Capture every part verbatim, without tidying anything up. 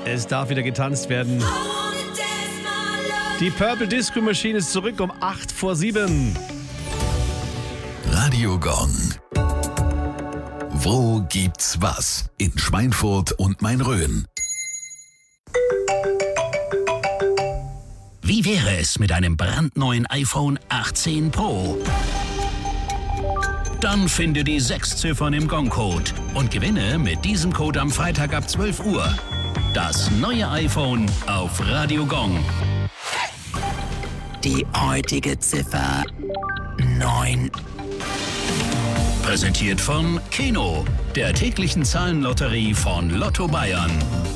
Es darf wieder getanzt werden. Die Purple Disco Machine ist zurück um acht vor sieben. Radio Gong. Wo gibt's was? In Schweinfurt und Main-Rhön. Wie wäre es mit einem brandneuen iPhone achtzehn Pro? Dann finde die sechs Ziffern im Gong-Code und gewinne mit diesem Code am Freitag ab zwölf Uhr das neue iPhone auf Radio Gong. Die heutige Ziffer neun. Präsentiert von Keno, der täglichen Zahlenlotterie von Lotto Bayern.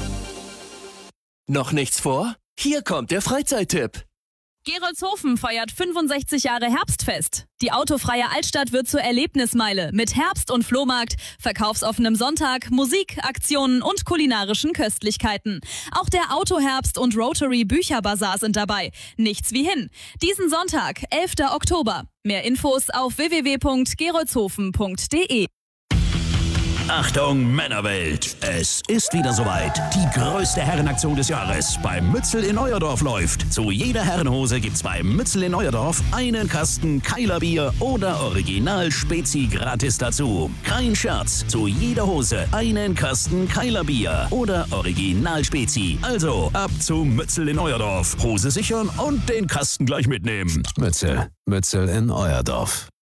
Noch nichts vor? Hier kommt der Freizeittipp. Gerolzhofen feiert fünfundsechzig Jahre Herbstfest. Die autofreie Altstadt wird zur Erlebnismeile mit Herbst- und Flohmarkt, verkaufsoffenem Sonntag, Musik, Aktionen und kulinarischen Köstlichkeiten. Auch der Autoherbst und Rotary Bücherbazar sind dabei. Nichts wie hin. Diesen Sonntag, elfter Oktober. Mehr Infos auf w w w punkt gerolzhofen punkt d e. Achtung Männerwelt, es ist wieder soweit. Die größte Herrenaktion des Jahres beim Mützel in Euerdorf läuft. Zu jeder Herrenhose gibt's beim Mützel in Euerdorf einen Kasten Keilerbier oder Original Spezi gratis dazu. Kein Scherz, zu jeder Hose einen Kasten Keilerbier oder Original Spezi. Also ab zum Mützel in Euerdorf. Hose sichern und den Kasten gleich mitnehmen. Mützel, Mützel in Euerdorf.